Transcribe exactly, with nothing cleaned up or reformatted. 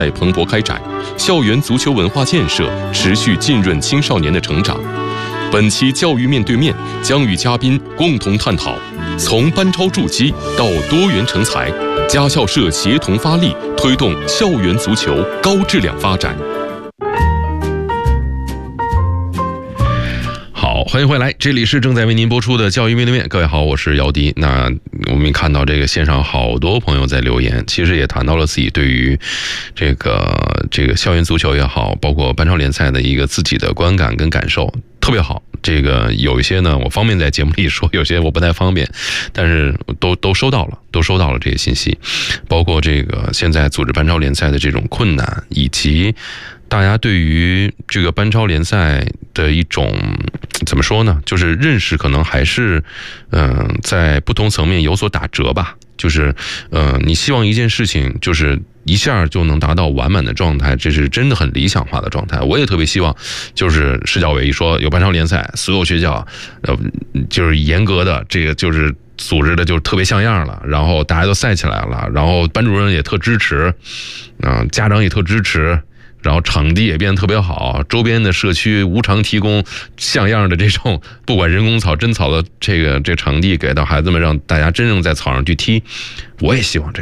在蓬勃开展，校园足球文化建设持续浸润青少年的成长。本期教育面对面将与嘉宾共同探讨，从班超筑基到多元成才，家校社协同发力，推动校园足球高质量发展。好，欢迎回来，这里是正在为您播出的教育面对面。各位好，我是姚迪。那我们看到这个线上好多朋友在留言，其实也谈到了自己对于这个这个校园足球也好，包括班超联赛的一个自己的观感跟感受，特别好。这个有一些呢，我方便在节目里说，有些我不太方便，但是都都收到了，都收到了这些信息，包括这个现在组织班超联赛的这种困难，以及大家对于这个班超联赛的一种怎么说呢？就是认识可能还是，嗯、呃，在不同层面有所打折吧。就是，呃，你希望一件事情就是一下就能达到完满的状态，这是真的很理想化的状态。我也特别希望，就是市教委一说有班超联赛，所有学校，呃，就是严格的这个就是组织的就特别像样了，然后大家都赛起来了，然后班主任也特支持，啊、呃，家长也特支持。然后场地也变得特别好，周边的社区无偿提供像样的这种不管人工草真草的这个这场地给到孩子们，让大家真正在草上去踢。我也希望这样。